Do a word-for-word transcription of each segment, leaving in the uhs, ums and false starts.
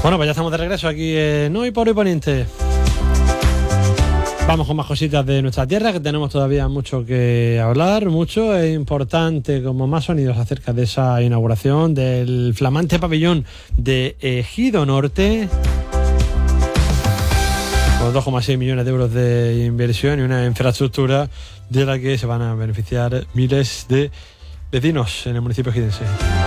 Bueno, pues ya estamos de regreso aquí en Hoy por Hoy Poniente. Vamos con más cositas de nuestra tierra, que tenemos todavía mucho que hablar, mucho e importante, como más sonidos acerca de esa inauguración del flamante pabellón de Ejido Norte, con dos coma seis millones de euros de inversión y una infraestructura de la que se van a beneficiar miles de vecinos en el municipio ejidense.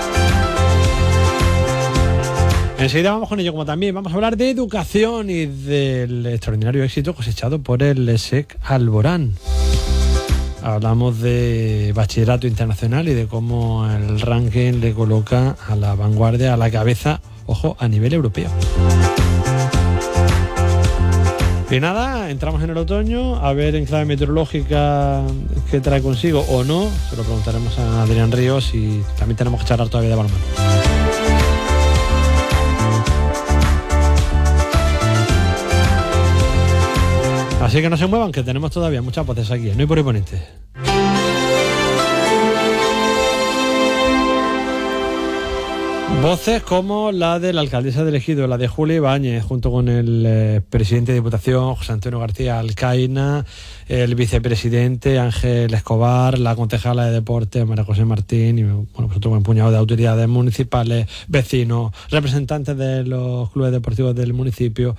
Enseguida vamos con ello, como también vamos a hablar de educación y del extraordinario éxito cosechado por el ESSEC Alborán. Hablamos de bachillerato internacional y de cómo el ranking le coloca a la vanguardia, a la cabeza, ojo, a nivel europeo. Y nada, entramos en el otoño, a ver en clave meteorológica qué trae consigo o no. Se lo preguntaremos a Adrián Ríos y también tenemos que charlar todavía de balonmano. Así que no se muevan, que tenemos todavía muchas voces aquí, en Hoy por Hoy Poniente. Voces como la de la alcaldesa de Ejido, la de Julia Ibáñez, junto con el eh, presidente de Diputación, José Antonio García Alcaina, el vicepresidente Ángel Escobar, la concejala de Deportes María José Martín y bueno, pues otro buen puñado de autoridades municipales, vecinos, representantes de los clubes deportivos del municipio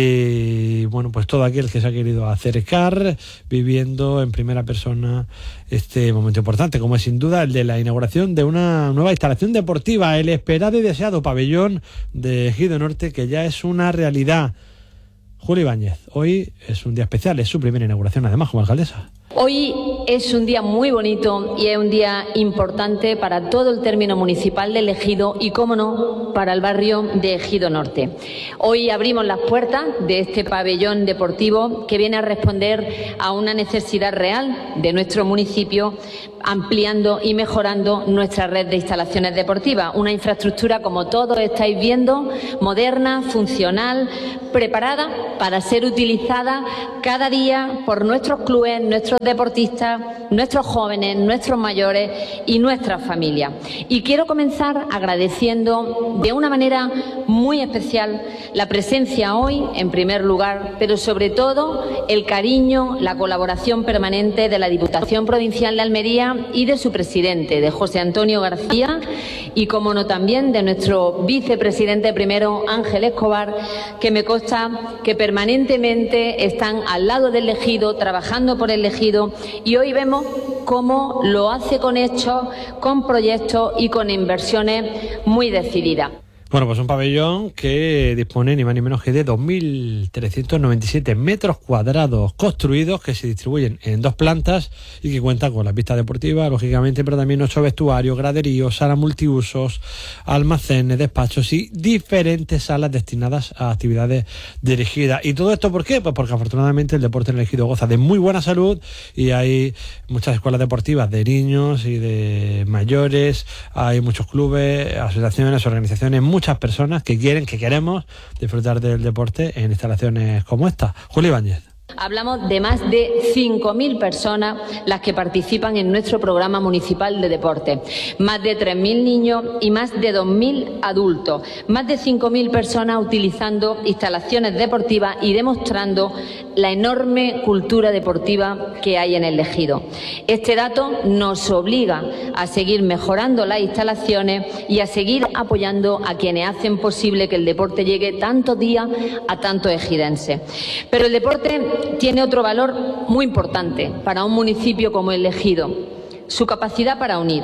y bueno, pues todo aquel que se ha querido acercar viviendo en primera persona este momento importante, como es sin duda el de la inauguración de una nueva instalación deportiva, el esperado y deseado pabellón de Ejido Norte, que ya es una realidad. Julia Ibáñez, hoy es un día especial, es su primera inauguración además como alcaldesa. Hoy es un día muy bonito y es un día importante para todo el término municipal del Ejido y, cómo no, para el barrio de Ejido Norte. Hoy abrimos las puertas de este pabellón deportivo que viene a responder a una necesidad real de nuestro municipio, ampliando y mejorando nuestra red de instalaciones deportivas. Una infraestructura, como todos estáis viendo, moderna, funcional, preparada para ser utilizada cada día por nuestros clubes, nuestros deportistas, nuestros jóvenes, nuestros mayores y nuestras familias. Y quiero comenzar agradeciendo de una manera muy especial la presencia hoy, en primer lugar, pero sobre todo el cariño, la colaboración permanente de la Diputación Provincial de Almería y de su presidente, de José Antonio García, y como no también de nuestro vicepresidente primero, Ángel Escobar, que me consta que permanentemente están al lado del Ejido, trabajando por el Ejido, y hoy vemos cómo lo hace con hechos, con proyectos y con inversiones muy decididas. Bueno, pues un pabellón que dispone ni más ni menos que de dos mil trescientos noventa y siete metros cuadrados construidos, que se distribuyen en dos plantas y que cuenta con la pista deportiva, lógicamente, pero también ocho vestuarios, graderíos, salas multiusos, almacenes, despachos y diferentes salas destinadas a actividades dirigidas. ¿Y todo esto por qué? Pues porque afortunadamente el deporte en el Ejido goza de muy buena salud y hay muchas escuelas deportivas de niños y de mayores, hay muchos clubes, asociaciones, organizaciones, muchas personas que quieren, que queremos disfrutar del deporte en instalaciones como esta. Julia Ibáñez. Hablamos de más de cinco mil personas las que participan en nuestro programa municipal de deporte, más de tres mil niños y más de dos mil adultos, más de cinco mil personas utilizando instalaciones deportivas y demostrando la enorme cultura deportiva que hay en el Ejido. Este dato nos obliga a seguir mejorando las instalaciones y a seguir apoyando a quienes hacen posible que el deporte llegue tantos días a tantos ejidenses. Pero el deporte tiene otro valor muy importante para un municipio como el Ejido: su capacidad para unir.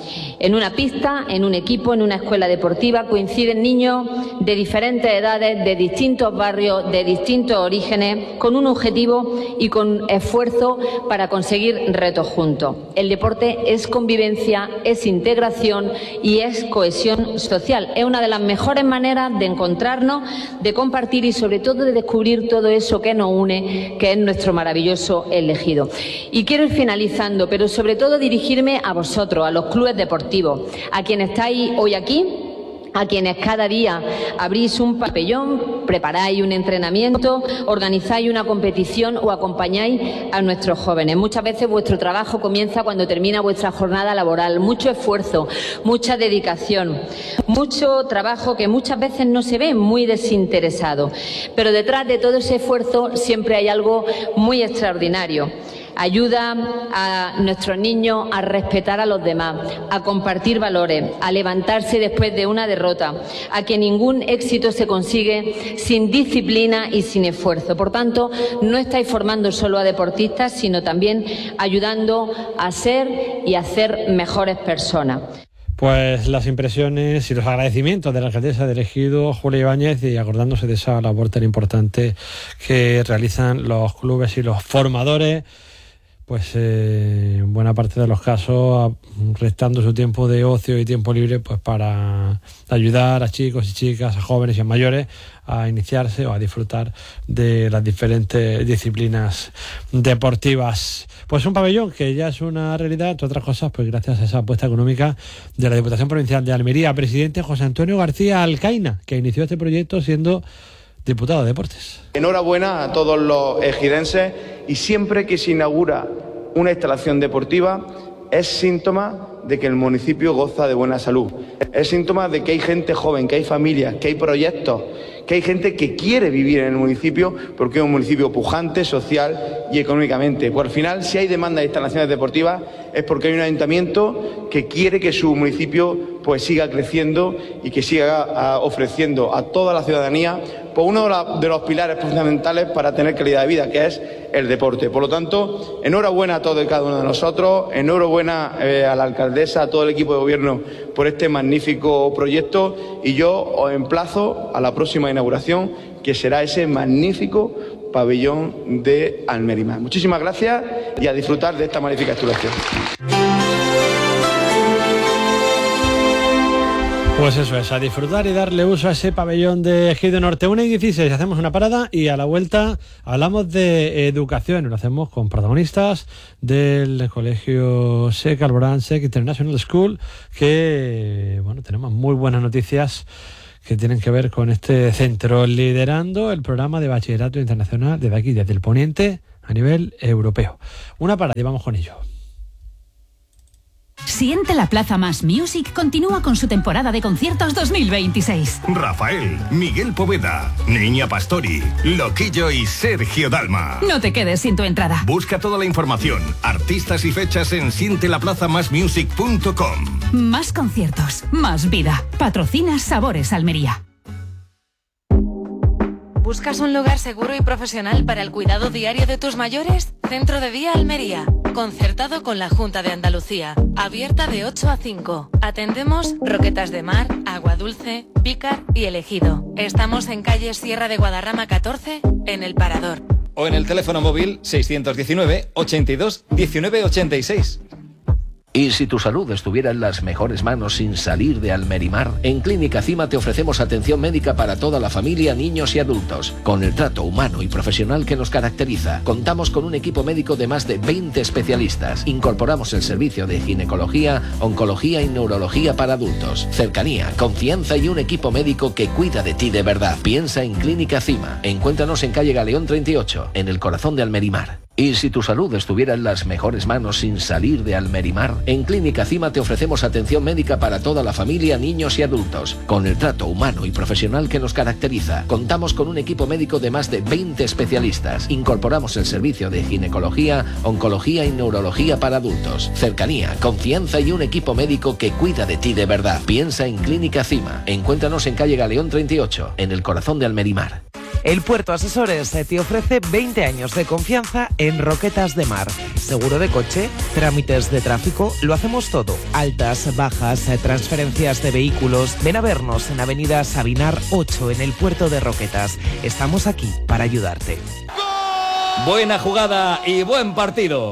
En una pista, en un equipo, en una escuela deportiva coinciden niños de diferentes edades, de distintos barrios, de distintos orígenes, con un objetivo y con esfuerzo para conseguir retos juntos. El deporte es convivencia, es integración y es cohesión social. Es una de las mejores maneras de encontrarnos, de compartir y sobre todo de descubrir todo eso que nos une, que es nuestro maravilloso Ejido. Y quiero ir finalizando, pero sobre todo dirigirme a vosotros, a los clubes deportivos, a quienes estáis hoy aquí a quienes cada día abrís un pabellón, preparáis un entrenamiento, organizáis una competición o acompañáis a nuestros jóvenes. Muchas veces vuestro trabajo comienza cuando termina vuestra jornada laboral. Mucho esfuerzo, mucha dedicación, mucho trabajo que muchas veces no se ve, muy desinteresado. Pero detrás de todo ese esfuerzo siempre hay algo muy extraordinario. Ayuda a nuestros niños a respetar a los demás, a compartir valores, a levantarse después de una derrota, a que ningún éxito se consigue sin disciplina y sin esfuerzo. Por tanto, no estáis formando solo a deportistas, sino también ayudando a ser y a hacer mejores personas. Pues las impresiones y los agradecimientos de la alcaldesa de Ejido, Julia Ibáñez, y acordándose de esa labor tan importante que realizan los clubes y los formadores, pues eh, en buena parte de los casos restando su tiempo de ocio y tiempo libre pues para ayudar a chicos y chicas, a jóvenes y a mayores a iniciarse o a disfrutar de las diferentes disciplinas deportivas. Pues un pabellón que ya es una realidad, entre otras cosas, pues gracias a esa apuesta económica de la Diputación Provincial de Almería. Presidente José Antonio García Alcaina, que inició este proyecto siendo diputado de Deportes. Enhorabuena a todos los ejidenses, y siempre que se inaugura una instalación deportiva es síntoma de que el municipio goza de buena salud. Es síntoma de que hay gente joven, que hay familias, que hay proyectos, que hay gente que quiere vivir en el municipio porque es un municipio pujante, social y económicamente. Pues al final, si hay demanda de instalaciones deportivas es porque hay un ayuntamiento que quiere que su municipio pues siga creciendo y que siga a, ofreciendo a toda la ciudadanía pues uno de, la, de los pilares fundamentales para tener calidad de vida, que es el deporte. Por lo tanto, enhorabuena a todos y cada uno de nosotros, enhorabuena eh, a la alcaldesa, a todo el equipo de gobierno por este magnífico proyecto, y yo os emplazo a la próxima inauguración, que será ese magnífico pabellón de Almerimar. Muchísimas gracias y a disfrutar de esta magnífica instalación. Pues eso es, a disfrutar y darle uso a ese pabellón de Ejido Norte. una y dieciséis, hacemos una parada y a la vuelta hablamos de educación. Lo hacemos con protagonistas del colegio S E C, Alborán S E C International School, que bueno, tenemos muy buenas noticias que tienen que ver con este centro, liderando el programa de bachillerato internacional desde aquí, desde el Poniente, a nivel europeo. Una parada y vamos con ello. Siente la Plaza Más Music continúa con su temporada de conciertos dos mil veintiséis. Rafael, Miguel Poveda, Niña Pastori, Loquillo y Sergio Dalma. No te quedes sin tu entrada. Busca toda la información, artistas y fechas en siente la plaza más music punto com. Más conciertos, más vida. Patrocina Sabores Almería. ¿Buscas un lugar seguro y profesional para el cuidado diario de tus mayores? Centro de Día Almería, concertado con la Junta de Andalucía, abierta de ocho a cinco. Atendemos Roquetas de Mar, Agua Dulce, Pícar y El Ejido. Estamos en calle Sierra de Guadarrama catorce, en El Parador. O en el teléfono móvil seiscientos diecinueve, ochenta y dos, diecinueve ochenta y seis. Y si tu salud estuviera en las mejores manos sin salir de Almerimar, en Clínica Cima te ofrecemos atención médica para toda la familia, niños y adultos. Con el trato humano y profesional que nos caracteriza, contamos con un equipo médico de más de veinte especialistas. Incorporamos el servicio de ginecología, oncología y neurología para adultos. Cercanía, confianza y un equipo médico que cuida de ti de verdad. Piensa en Clínica Cima. Encuéntranos en calle Galeón treinta y ocho, en el corazón de Almerimar. Y si tu salud estuviera en las mejores manos sin salir de Almerimar, en Clínica Cima te ofrecemos atención médica para toda la familia, niños y adultos. Con el trato humano y profesional que nos caracteriza, contamos con un equipo médico de más de veinte especialistas. Incorporamos el servicio de ginecología, oncología y neurología para adultos. Cercanía, confianza y un equipo médico que cuida de ti de verdad. Piensa en Clínica Cima. Encuéntranos en calle Galeón treinta y ocho, en el corazón de Almerimar. El Puerto Asesores te ofrece veinte años de confianza en Roquetas de Mar. Seguro de coche, trámites de tráfico, lo hacemos todo. Altas, bajas, transferencias de vehículos. Ven a vernos en Avenida Sabinar ocho, en el Puerto de Roquetas. Estamos aquí para ayudarte. Buena jugada y buen partido.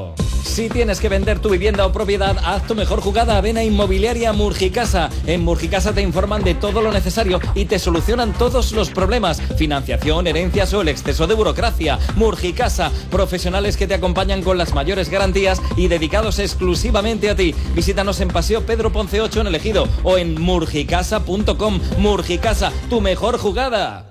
Si tienes que vender tu vivienda o propiedad, haz tu mejor jugada. Ven a Inmobiliaria Murgicasa. En Murgicasa te informan de todo lo necesario y te solucionan todos los problemas. Financiación, herencias o el exceso de burocracia. Murgicasa, profesionales que te acompañan con las mayores garantías y dedicados exclusivamente a ti. Visítanos en Paseo Pedro Ponce ocho en El Ejido o en murgicasa punto com. Murgicasa, tu mejor jugada.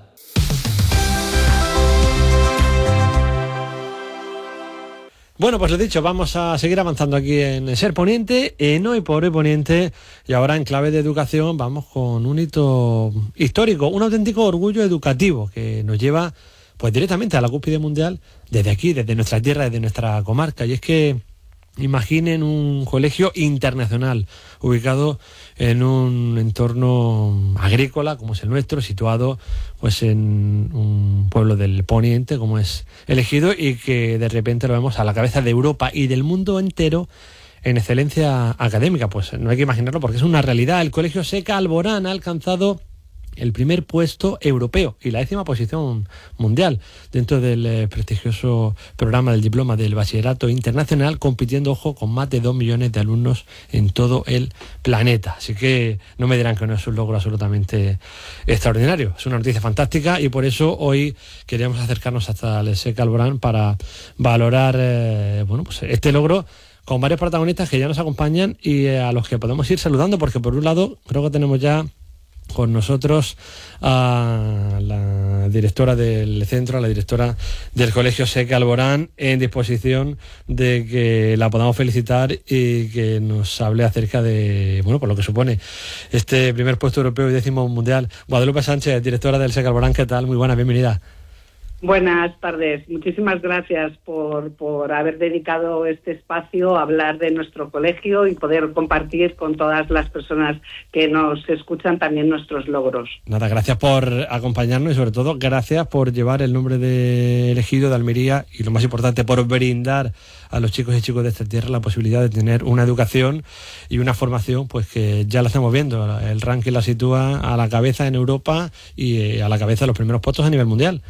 Bueno, pues lo dicho, vamos a seguir avanzando aquí en Ser Poniente, en Hoy por Hoy Poniente, y ahora en clave de educación vamos con un hito histórico, un auténtico orgullo educativo que nos lleva pues directamente a la cúspide mundial desde aquí, desde nuestra tierra, desde nuestra comarca. Y es que imaginen un colegio internacional ubicado en un entorno agrícola como es el nuestro, situado pues en un pueblo del Poniente como es El Ejido, y que de repente lo vemos a la cabeza de Europa y del mundo entero en excelencia académica. Pues no hay que imaginarlo porque es una realidad. El colegio Seca Alborán ha alcanzado el primer puesto europeo y la décima posición mundial dentro del eh, prestigioso programa del diploma del bachillerato internacional, compitiendo, ojo, con más de dos millones de alumnos en todo el planeta. Así que no me dirán que no es un logro absolutamente extraordinario. Es una noticia fantástica y por eso hoy queríamos acercarnos hasta el Seca Alborán para valorar eh, bueno, pues este logro con varios protagonistas que ya nos acompañan y eh, a los que podemos ir saludando, porque por un lado creo que tenemos ya con nosotros a la directora del centro, a la directora del Colegio Seca Alborán, en disposición de que la podamos felicitar y que nos hable acerca de, bueno, por lo que supone este primer puesto europeo y décimo mundial. Guadalupe Sánchez, directora del Seca Alborán, ¿qué tal? Muy buena, bienvenida. Buenas tardes. Muchísimas gracias por, por haber dedicado este espacio a hablar de nuestro colegio y poder compartir con todas las personas que nos escuchan también nuestros logros. Nada, gracias por acompañarnos y sobre todo gracias por llevar el nombre de El Ejido, de Almería, y lo más importante, por brindar a los chicos y chicos de esta tierra la posibilidad de tener una educación y una formación pues que ya la estamos viendo. El ranking la sitúa a la cabeza en Europa y a la cabeza de los primeros puestos a nivel mundial.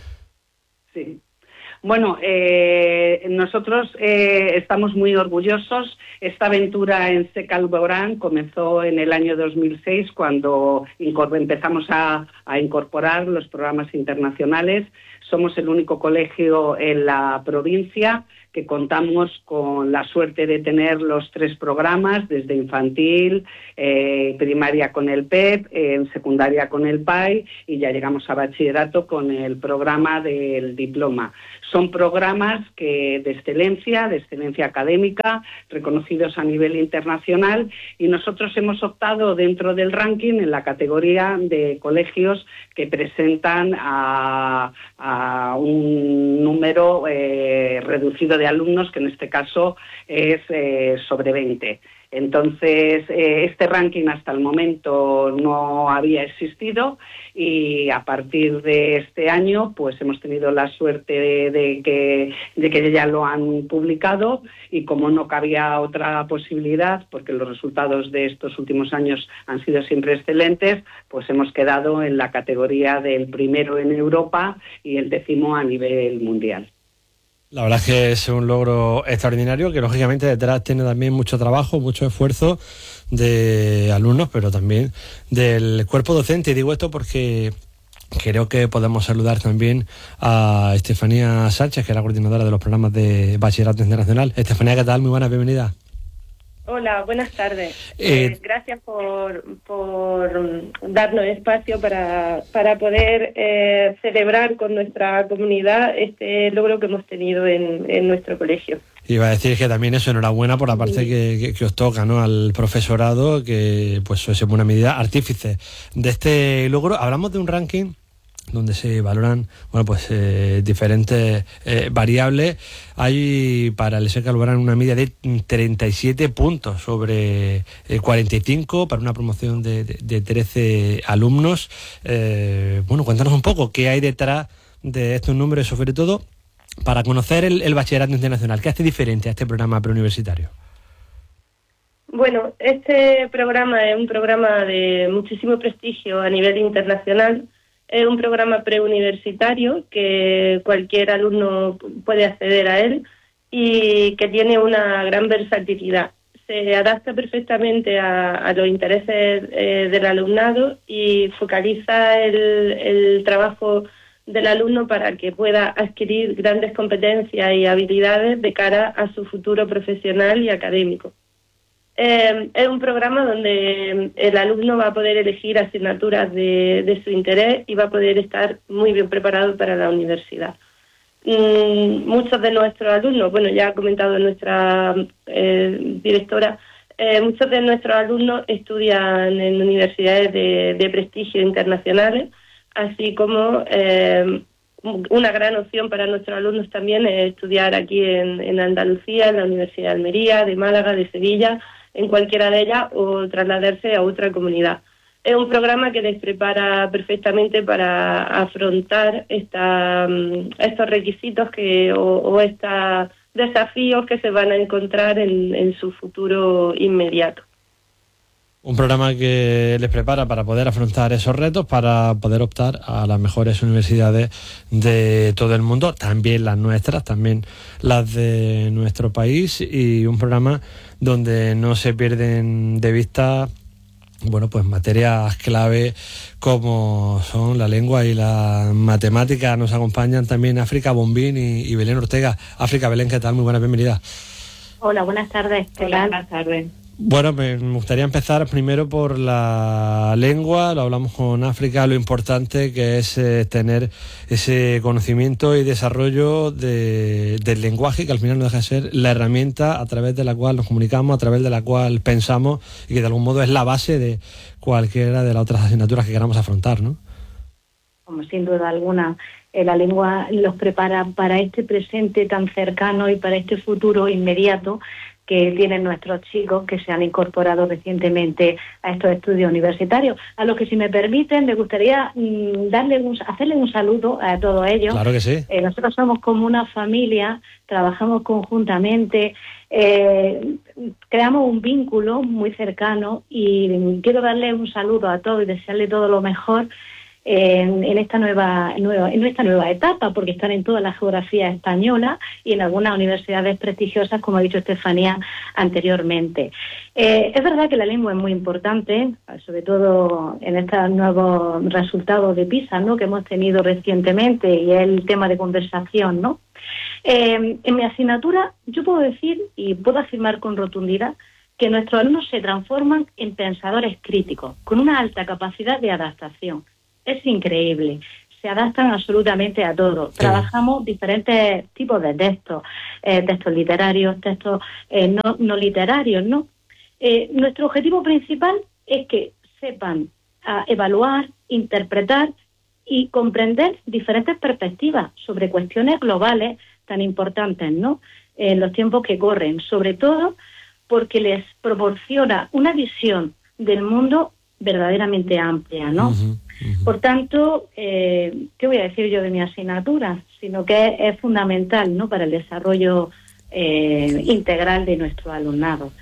Sí. Bueno, eh, nosotros eh, estamos muy orgullosos. Esta aventura en Seca Alborán comenzó en el año dos mil seis, cuando empezamos a, a incorporar los programas internacionales. Somos el único colegio en la provincia que contamos con la suerte de tener los tres programas, desde infantil, eh, primaria con el P E P, eh, en secundaria con el P A I, y ya llegamos a bachillerato con el programa del diploma. Son programas que de excelencia, de excelencia académica, reconocidos a nivel internacional, y nosotros hemos optado dentro del ranking en la categoría de colegios que presentan a, a un número eh, reducido de alumnos, que en este caso es eh, sobre veinte. Entonces, eh, este ranking hasta el momento no había existido, y a partir de este año pues hemos tenido la suerte de, de, que, de que ya lo han publicado, y como no cabía otra posibilidad, porque los resultados de estos últimos años han sido siempre excelentes, pues hemos quedado en la categoría del primero en Europa y el décimo a nivel mundial. La verdad es que es un logro extraordinario que lógicamente detrás tiene también mucho trabajo, mucho esfuerzo de alumnos, pero también del cuerpo docente. Y digo esto porque creo que podemos saludar también a Estefanía Sánchez, que es la coordinadora de los programas de Bachillerato Internacional. Estefanía, ¿qué tal? Muy buena, bienvenida. Hola, buenas tardes. Eh, eh, gracias por, por darnos espacio para, para poder eh, celebrar con nuestra comunidad este logro que hemos tenido en, en nuestro colegio. Iba a decir que también eso, enhorabuena por la parte sí. que, que, que os toca, ¿no? Al profesorado, que pues es en buena medida artífice de este logro. Hablamos de un ranking donde se valoran, bueno, pues eh, diferentes eh, variables. Hay para el Seca Alborán una media de treinta y siete puntos sobre eh, cuarenta y cinco para una promoción de, de, de trece alumnos. Eh, bueno, cuéntanos un poco qué hay detrás de estos números, sobre todo para conocer el, el bachillerato internacional. ¿Qué hace diferente a este programa preuniversitario? Bueno, este programa es un programa de muchísimo prestigio a nivel internacional. Es un programa preuniversitario que cualquier alumno puede acceder a él, y que tiene una gran versatilidad. Se adapta perfectamente a, a los intereses eh, del alumnado y focaliza el, el trabajo del alumno para que pueda adquirir grandes competencias y habilidades de cara a su futuro profesional y académico. Eh, es un programa donde el alumno va a poder elegir asignaturas de, de su interés y va a poder estar muy bien preparado para la universidad. Mm, muchos de nuestros alumnos, bueno, ya ha comentado nuestra eh, directora, eh, muchos de nuestros alumnos estudian en universidades de, de prestigio internacionales, así como eh, una gran opción para nuestros alumnos también es estudiar aquí en, en Andalucía, en la Universidad de Almería, de Málaga, de Sevilla, en cualquiera de ellas, o trasladarse a otra comunidad. Es un programa que les prepara perfectamente para afrontar esta, estos requisitos que, o, o estos desafíos que se van a encontrar en, en su futuro inmediato. Un programa que les prepara para poder afrontar esos retos, para poder optar a las mejores universidades de todo el mundo, también las nuestras, también las de nuestro país, y un programa donde no se pierden de vista, bueno, pues materias clave como son la lengua y la matemática. Nos acompañan también África Bombín y, y Belén Ortega. África, Belén, ¿qué tal? Muy buenas, bienvenida. Hola, buenas tardes. Hola, buenas tardes. Bueno, me gustaría empezar primero por la lengua. Lo hablamos con África, lo importante que es eh, tener ese conocimiento y desarrollo de, del lenguaje, que al final no deja de ser la herramienta a través de la cual nos comunicamos, a través de la cual pensamos, y que de algún modo es la base de cualquiera de las otras asignaturas que queramos afrontar, ¿no? Como sin duda alguna, eh, la lengua los prepara para este presente tan cercano y para este futuro inmediato que tienen nuestros chicos que se han incorporado recientemente a estos estudios universitarios, a los que, si me permiten, me gustaría mmm, darle un, hacerle un saludo a todos ellos. Claro que sí. Eh, nosotros somos como una familia, trabajamos conjuntamente, eh, creamos un vínculo muy cercano, y quiero darle un saludo a todos y desearle todo lo mejor En, en esta nueva, nueva en esta nueva etapa, porque están en toda la geografía española y en algunas universidades prestigiosas, como ha dicho Estefanía anteriormente. Eh, es verdad que la lengua es muy importante, sobre todo en estos nuevos resultados de PISA, ¿no?, que hemos tenido recientemente, y es el tema de conversación, ¿no? Eh, en mi asignatura yo puedo decir y puedo afirmar con rotundidad que nuestros alumnos se transforman en pensadores críticos, con una alta capacidad de adaptación. Es increíble, se adaptan absolutamente a todo. Sí. Trabajamos diferentes tipos de textos, eh, textos literarios, textos eh, no, no literarios, ¿no? Eh, nuestro objetivo principal es que sepan a evaluar, interpretar y comprender diferentes perspectivas sobre cuestiones globales tan importantes, ¿no?, en los tiempos que corren, sobre todo porque les proporciona una visión del mundo verdaderamente amplia, ¿no? Uh-huh. Por tanto, eh, ¿qué voy a decir yo de mi asignatura? Sino que es, es fundamental, ¿no?, para el desarrollo eh, integral de nuestro alumnado.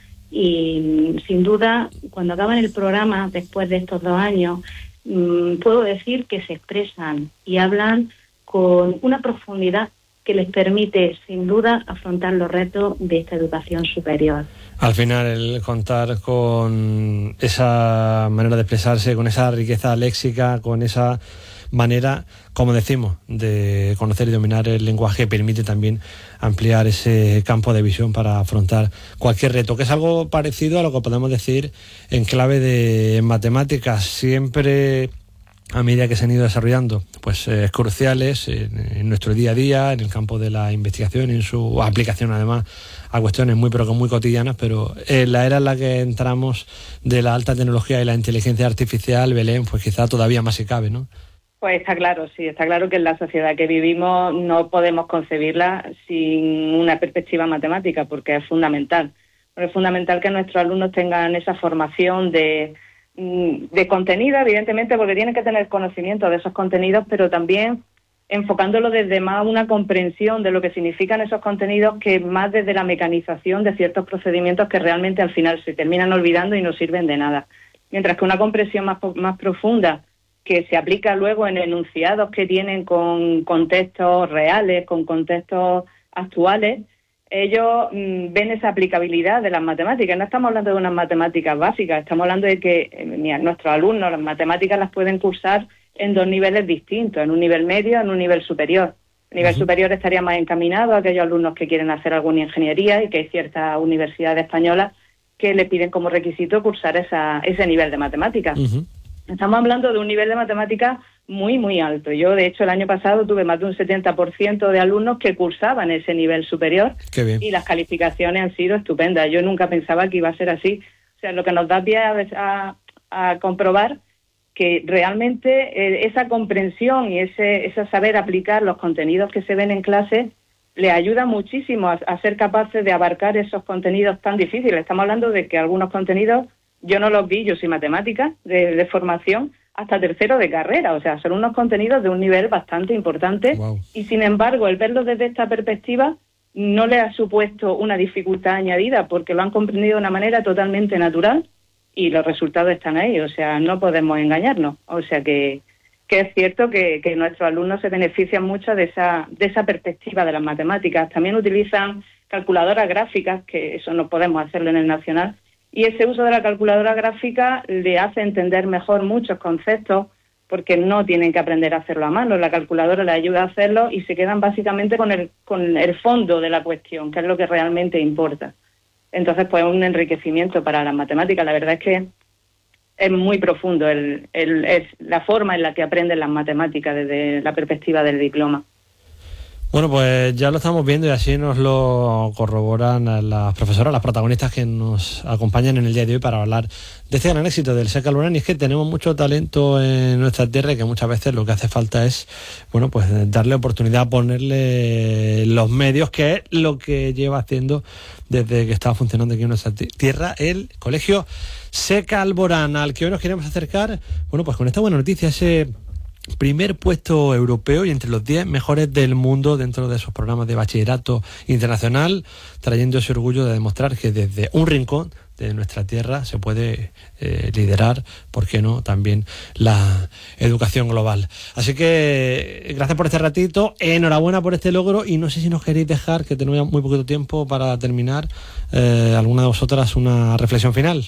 Y sin duda, cuando acaban el programa, después de estos dos años, mmm, puedo decir que se expresan y hablan con una profundidad que les permite, sin duda, afrontar los retos de esta educación superior. Al final, el contar con esa manera de expresarse, con esa riqueza léxica, con esa manera, como decimos, de conocer y dominar el lenguaje, permite también ampliar ese campo de visión para afrontar cualquier reto, que es algo parecido a lo que podemos decir en clave de matemáticas. Siempre, a medida que se han ido desarrollando, pues eh, cruciales en, en nuestro día a día, en el campo de la investigación, en su aplicación además a cuestiones muy pero que muy cotidianas, pero en la era en la que entramos de la alta tecnología y la inteligencia artificial, Belén, pues quizá todavía más si cabe, ¿no? Pues está claro, sí, está claro que en la sociedad que vivimos no podemos concebirla sin una perspectiva matemática, porque es fundamental. Porque es fundamental que nuestros alumnos tengan esa formación de de contenido, evidentemente, porque tienen que tener conocimiento de esos contenidos, pero también enfocándolo desde más una comprensión de lo que significan esos contenidos, que más desde la mecanización de ciertos procedimientos que realmente al final se terminan olvidando y no sirven de nada. Mientras que una comprensión más, más profunda, que se aplica luego en enunciados que tienen con contextos reales, con contextos actuales, ellos mmm, ven esa aplicabilidad de las matemáticas. No estamos hablando de unas matemáticas básicas, estamos hablando de que eh, mira, nuestros alumnos las matemáticas las pueden cursar en dos niveles distintos, en un nivel medio, en un nivel superior. El nivel uh-huh. superior estaría más encaminado a aquellos alumnos que quieren hacer alguna ingeniería y que hay ciertas universidades españolas que le piden como requisito cursar esa, ese nivel de matemáticas. Uh-huh. Estamos hablando de un nivel de matemáticas muy, muy alto. Yo, de hecho, el año pasado tuve más de un setenta por ciento de alumnos que cursaban ese nivel superior. Qué bien. Y las calificaciones han sido estupendas. Yo nunca pensaba que iba a ser así. O sea, lo que nos da pie a, a, a comprobar que realmente eh, esa comprensión y ese, ese saber aplicar los contenidos que se ven en clase le ayuda muchísimo a, a ser capaces de abarcar esos contenidos tan difíciles. Estamos hablando de que algunos contenidos yo no los vi, yo soy matemática de, de formación, hasta tercero de carrera. O sea, son unos contenidos de un nivel bastante importante. Wow. Y sin embargo, el verlos desde esta perspectiva no les ha supuesto una dificultad añadida porque lo han comprendido de una manera totalmente natural y los resultados están ahí. O sea, no podemos engañarnos. O sea que, que es cierto que, que nuestros alumnos se benefician mucho de esa, de esa perspectiva de las matemáticas. También utilizan calculadoras gráficas, que eso no podemos hacerlo en el nacional, y ese uso de la calculadora gráfica le hace entender mejor muchos conceptos porque no tienen que aprender a hacerlo a mano. La calculadora les ayuda a hacerlo y se quedan básicamente con el, con el fondo de la cuestión, que es lo que realmente importa. Entonces, pues es un enriquecimiento para las matemáticas. La verdad es que es muy profundo el, el, es la forma en la que aprenden las matemáticas desde la perspectiva del diploma. Bueno, pues ya lo estamos viendo y así nos lo corroboran las profesoras, las protagonistas que nos acompañan en el día de hoy para hablar de este gran éxito del SEC Alborán. Y es que tenemos mucho talento en nuestra tierra y que muchas veces lo que hace falta es, bueno, pues darle oportunidad, ponerle los medios, que es lo que lleva haciendo desde que estaba funcionando aquí en nuestra tierra el Colegio SEC Alborán, al que hoy nos queremos acercar, bueno, pues con esta buena noticia, ese primer puesto europeo y entre los diez mejores del mundo dentro de esos programas de bachillerato internacional, trayendo ese orgullo de demostrar que desde un rincón de nuestra tierra se puede eh, liderar, ¿por qué no?, también la educación global. Así que gracias por este ratito, enhorabuena por este logro y no sé si nos queréis dejar, que tenemos muy poquito tiempo para terminar, eh, alguna de vosotras una reflexión final.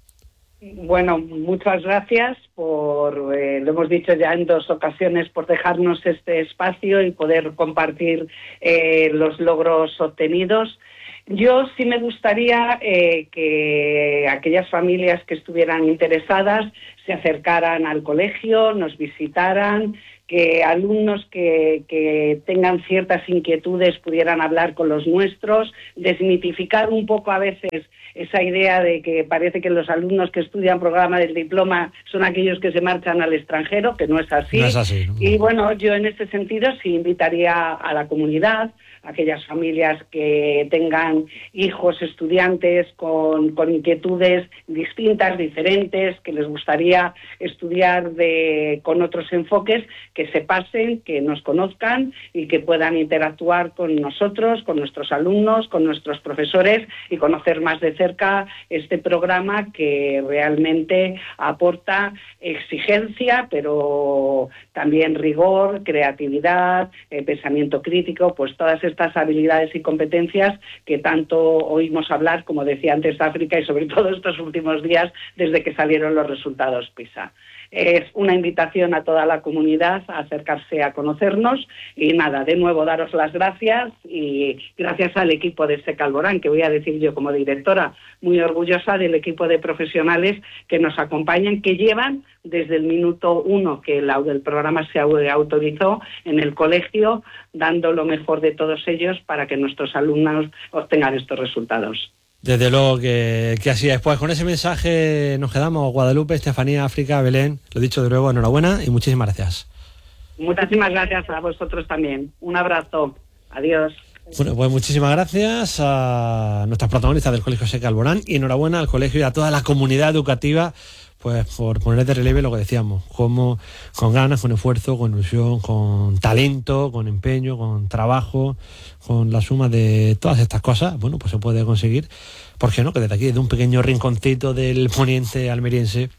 Bueno, muchas gracias por, eh, lo hemos dicho ya en dos ocasiones, por dejarnos este espacio y poder compartir eh, los logros obtenidos. Yo sí me gustaría eh, que aquellas familias que estuvieran interesadas se acercaran al colegio, nos visitaran, que alumnos que, que tengan ciertas inquietudes pudieran hablar con los nuestros, desmitificar un poco a veces esa idea de que parece que los alumnos que estudian programa del diploma son aquellos que se marchan al extranjero, que no es así. No es así, ¿no? Y bueno, yo en este sentido sí invitaría a la comunidad, a aquellas familias que tengan hijos estudiantes con, con inquietudes distintas, diferentes, que les gustaría estudiar de, con otros enfoques, que se pasen, que nos conozcan y que puedan interactuar con nosotros, con nuestros alumnos, con nuestros profesores y conocer más de cerca este programa que realmente aporta exigencia, pero también rigor, creatividad, eh, pensamiento crítico, pues todas estas habilidades y competencias que tanto oímos hablar, como decía antes, África y sobre todo estos últimos días desde que salieron los resultados PISA. Es una invitación a toda la comunidad a acercarse a conocernos y nada, de nuevo daros las gracias y gracias al equipo de SEC Alborán, que voy a decir yo como directora, muy orgullosa del equipo de profesionales que nos acompañan, que llevan desde el minuto uno que el, el programa se autorizó en el colegio, dando lo mejor de todos ellos para que nuestros alumnos obtengan estos resultados. Desde luego que, que así es. Pues con ese mensaje nos quedamos. Guadalupe, Estefanía, África, Belén, lo dicho de nuevo, enhorabuena y muchísimas gracias. Muchísimas gracias a vosotros también. Un abrazo. Adiós. Bueno, pues muchísimas gracias a nuestras protagonistas del Colegio SEC Alborán y enhorabuena al colegio y a toda la comunidad educativa, pues por poner de relieve lo que decíamos, como con ganas, con esfuerzo, con ilusión, con talento, con empeño, con trabajo, con la suma de todas estas cosas, bueno, pues se puede conseguir, ¿por qué no?, que desde aquí, desde un pequeño rinconcito del poniente almeriense,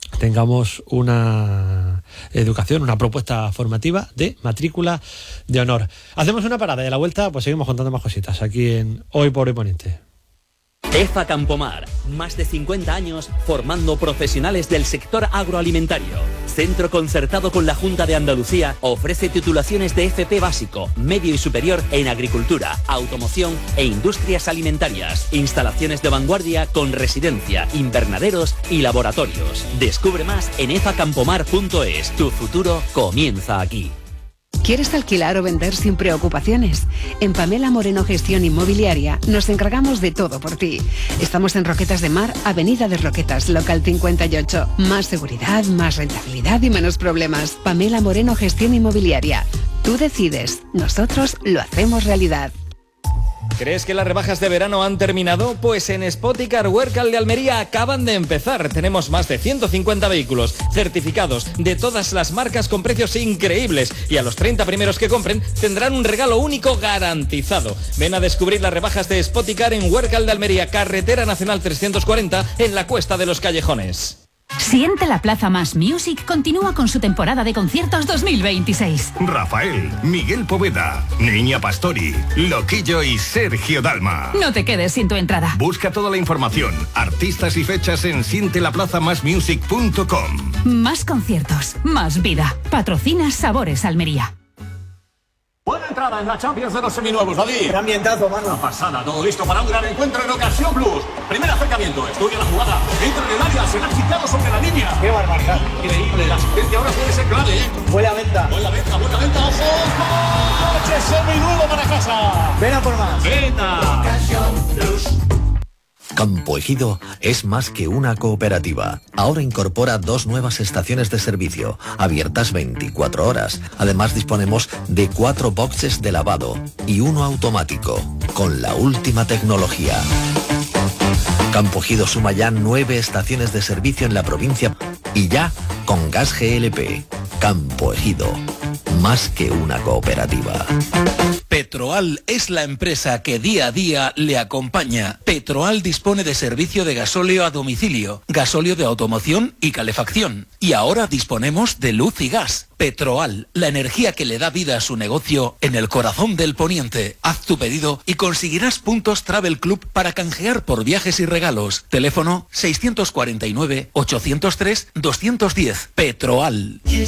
tengamos una educación, una propuesta formativa de matrícula de honor. Hacemos una parada y a la vuelta pues seguimos contando más cositas aquí en Hoy por Hoy Poniente. EFA Campomar, más de cincuenta años formando profesionales del sector agroalimentario. Centro concertado con la Junta de Andalucía, ofrece titulaciones de F P básico, medio y superior en agricultura, automoción e industrias alimentarias. Instalaciones de vanguardia con residencia, invernaderos y laboratorios. Descubre más en efa campomar punto es. Tu futuro comienza aquí. ¿Quieres alquilar o vender sin preocupaciones? En Pamela Moreno Gestión Inmobiliaria nos encargamos de todo por ti. Estamos en Roquetas de Mar, Avenida de Roquetas, local cincuenta y ocho. Más seguridad, más rentabilidad y menos problemas. Pamela Moreno Gestión Inmobiliaria. Tú decides, nosotros lo hacemos realidad. ¿Crees que las rebajas de verano han terminado? Pues en Spoticar Huércal de Almería acaban de empezar. Tenemos más de ciento cincuenta vehículos certificados de todas las marcas con precios increíbles y a los treinta primeros que compren tendrán un regalo único garantizado. Ven a descubrir las rebajas de Spoticar en Huércal de Almería, Carretera Nacional trescientos cuarenta, en la Cuesta de los Callejones. Siente la Plaza Más Music continúa con su temporada de conciertos dos mil veintiséis. Rafael, Miguel Poveda, Niña Pastori, Loquillo y Sergio Dalma. No te quedes sin tu entrada. Busca toda la información, artistas y fechas en siente la plaza más music punto com. Más conciertos, más vida. Patrocina Sabores Almería. Buena entrada en la Champions de los seminuevos, David. Gran ambientazo, mano. Una pasada, todo listo para un gran encuentro en Ocasión Plus. Primer acercamiento, estudia la jugada, entra en el área, se la ha quitado sobre la línea. Qué barbaridad. Increíble, la asistencia ahora puede ser clave, ¿eh? Buena venta. Buena venta, buena venta, ojo, ojo. Coche seminuevo para casa. Ven a por más. Venta. Ocasión Plus. Campo Ejido es más que una cooperativa. Ahora incorpora dos nuevas estaciones de servicio, abiertas veinticuatro horas. Además disponemos de cuatro boxes de lavado y uno automático, con la última tecnología. Campo Ejido suma ya nueve estaciones de servicio en la provincia y ya con gas G L P. Campo Ejido, más que una cooperativa. Petroal es la empresa que día a día le acompaña. Petroal dispone de servicio de gasóleo a domicilio, gasóleo de automoción y calefacción. Y ahora disponemos de luz y gas. Petroal, la energía que le da vida a su negocio en el corazón del poniente. Haz tu pedido y conseguirás puntos Travel Club para canjear por viajes y regalos. Teléfono seiscientos cuarenta y nueve, ochocientos tres, doscientos diez. Petroal.